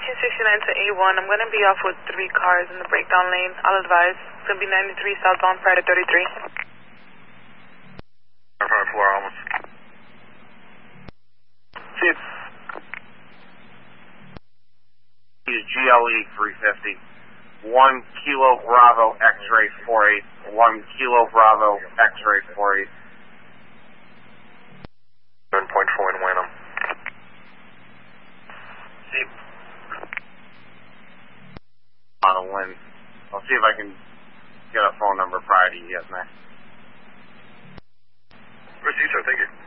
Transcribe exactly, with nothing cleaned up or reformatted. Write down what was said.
nineteen sixty-nine to A one. I'm going to be off with three cars in the breakdown lane. I'll advise. It's going to be ninety-three southbound Friday thirty-three. five four, almost. See it. G L E three fifty. one Kilo Bravo X-ray four eight. one Kilo Bravo X-ray four eight. seven point four in Wenham. See. On a win. I'll see if I can get a phone number prior to you guys, man. Proceed, sir. Thank you.